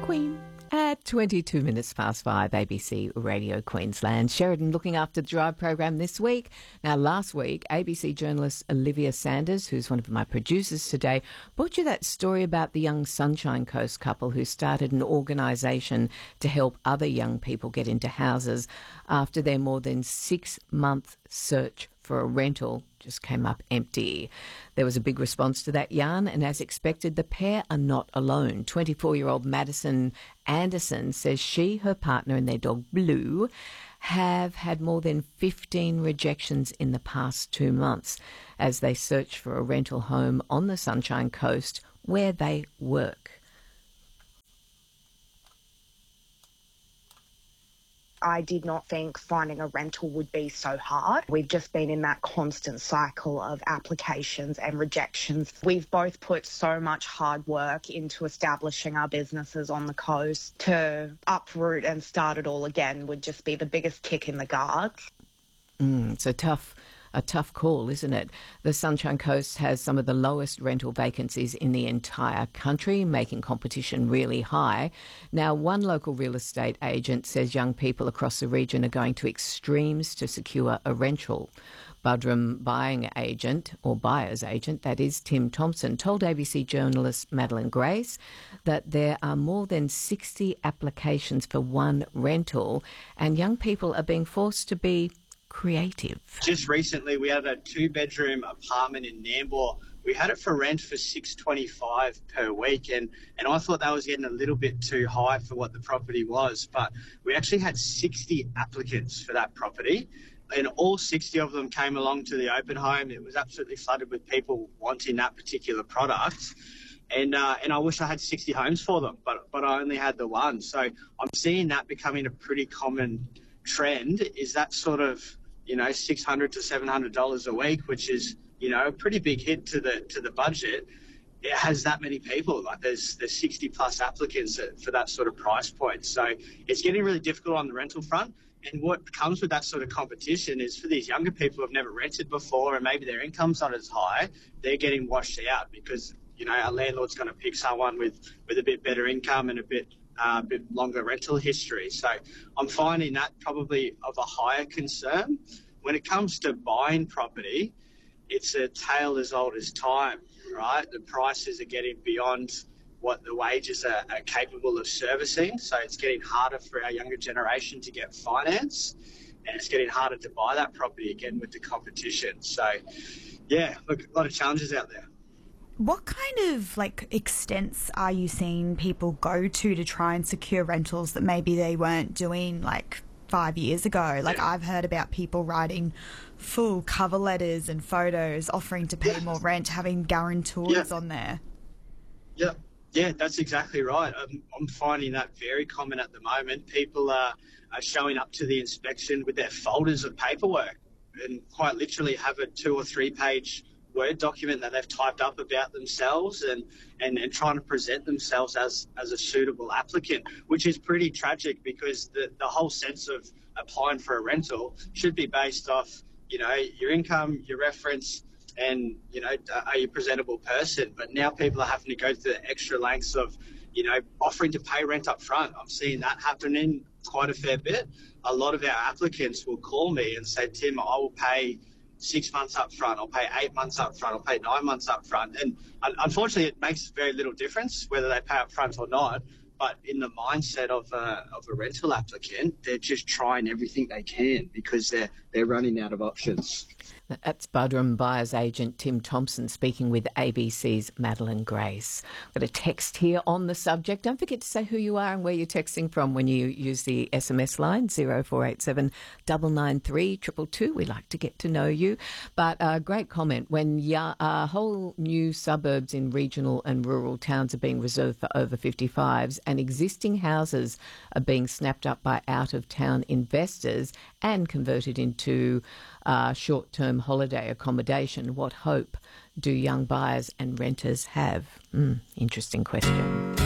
Queen. At 22 minutes past 5, ABC Radio Queensland. Sheridan looking after the Drive program this week. Now, last week, ABC journalist Olivia Sanders, who's one of my producers today, brought you that story about the young Sunshine Coast couple who started an organisation to help other young people get into houses after their more than 6-month search for a rental just came up empty. There was a big response to that yarn, and as expected, the pair are not alone. 24-year-old Madison Anderson says she, her partner and their dog Blue have had more than 15 rejections in the past 2 months as they search for a rental home on the Sunshine Coast where they work. I did not think finding a rental would be so hard. We've just been in that constant cycle of applications and rejections. We've both put so much hard work into establishing our businesses on the coast. To uproot and start it all again would just be the biggest kick in the guards. It's a tough call, isn't it? The Sunshine Coast has some of the lowest rental vacancies in the entire country, making competition really high. Now, one local real estate agent says young people across the region are going to extremes to secure a rental. Budrum buyer's agent, that is, Tim Thompson, told ABC journalist Madeline Grace that there are more than 60 applications for one rental and young people are being forced to be creative. Just recently, we had a 2-bedroom apartment in Nambour. We had it for rent for $625 per week, and I thought that was getting a little bit too high for what the property was. But we actually had 60 applicants for that property, and all 60 of them came along to the open home. It was absolutely flooded with people wanting that particular product. And I wish I had 60 homes for them, but I only had the one. So I'm seeing that becoming a pretty common trend, is that sort of, $600 to $700 a week, which is, a pretty big hit to the budget. It has that many people, like there's 60 plus applicants for that sort of price point. So it's getting really difficult on the rental front. And what comes with that sort of competition is for these younger people who have never rented before and maybe their income's not as high, they're getting washed out because, our landlord's going to pick someone with a bit better income and a bit longer rental history. So I'm finding that probably of a higher concern. When it comes to buying property, it's a tale as old as time, right? The prices are getting beyond what the wages are capable of servicing. So it's getting harder for our younger generation to get finance, and it's getting harder to buy that property again with the competition. So, yeah, look, a lot of challenges out there. What kind of extents are you seeing people go to try and secure rentals that maybe they weren't doing 5 years ago? I've heard about people writing full cover letters and photos, offering to pay more rent, having guarantors on there. Yeah, that's exactly right. I'm finding that very common at the moment. People are showing up to the inspection with their folders of paperwork and quite literally have a 2 or 3 page Word document that they've typed up about themselves and trying to present themselves as a suitable applicant, which is pretty tragic because the whole sense of applying for a rental should be based off, your income, your reference, and, are you a presentable person? But now people are having to go to the extra lengths of, offering to pay rent up front. I'm seeing that happening quite a fair bit. A lot of our applicants will call me and say, Tim, I will pay 6 months up front, I'll pay 8 months up front, I'll pay 9 months up front. And unfortunately, it makes very little difference whether they pay up front or not. But in the mindset of a rental applicant, they're just trying everything they can because they're running out of options. That's Budrum buyer's agent Tim Thompson speaking with ABC's Madeline Grace. Got a text here on the subject. Don't forget to say who you are and where you're texting from when you use the SMS line 0487 993 222. We like to get to know you. But a great comment. When whole new suburbs in regional and rural towns are being reserved for over 55s and existing houses are being snapped up by out-of-town investors and converted into short-term holiday accommodation, what hope do young buyers and renters have? Interesting question.